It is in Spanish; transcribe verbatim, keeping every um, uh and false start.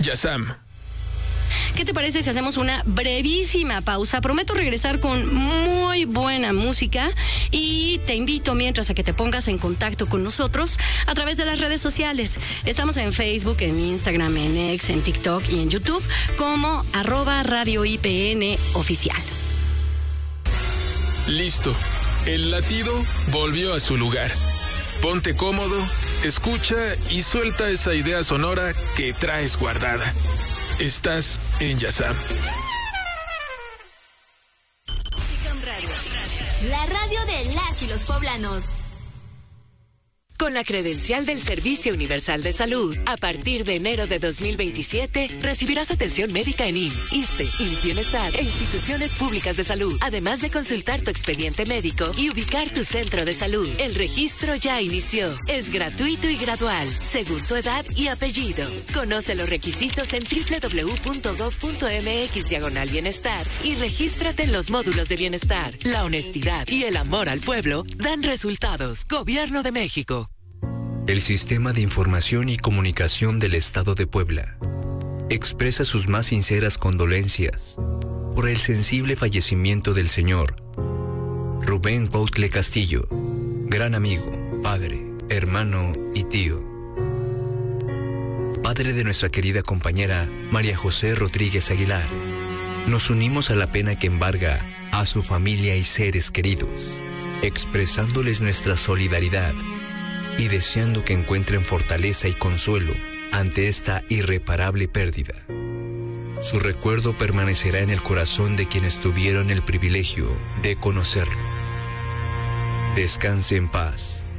Yazam. ¿Qué te parece si hacemos una brevísima pausa? Prometo regresar con muy buena música y te invito mientras a que te pongas en contacto con nosotros a través de las redes sociales. Estamos en Facebook, en Instagram, en X, en TikTok y en YouTube como arroba Radio I P N oficial. Listo. El latido volvió a su lugar. Ponte cómodo, escucha y suelta esa idea sonora que traes guardada. Estás en Yazam. La radio de las y los poblanos. Con la credencial del Servicio Universal de Salud, a partir de enero de dos mil veintisiete, recibirás atención médica en I M S S, ISSSTE, I M S S Bienestar e instituciones públicas de salud, además de consultar tu expediente médico y ubicar tu centro de salud. El registro ya inició. Es gratuito y gradual, según tu edad y apellido. Conoce los requisitos en doble u doble u doble u punto gob punto eme equis diagonal bienestar y regístrate en los módulos de bienestar. La honestidad y el amor al pueblo dan resultados. Gobierno de México. El Sistema de Información y Comunicación del Estado de Puebla expresa sus más sinceras condolencias por el sensible fallecimiento del señor Rubén Cuautle Castillo, gran amigo, padre, hermano y tío. Padre de nuestra querida compañera María José Rodríguez Aguilar, nos unimos a la pena que embarga a su familia y seres queridos, expresándoles nuestra solidaridad y deseando que encuentren fortaleza y consuelo ante esta irreparable pérdida. Su recuerdo permanecerá en el corazón de quienes tuvieron el privilegio de conocerlo. Descanse en paz.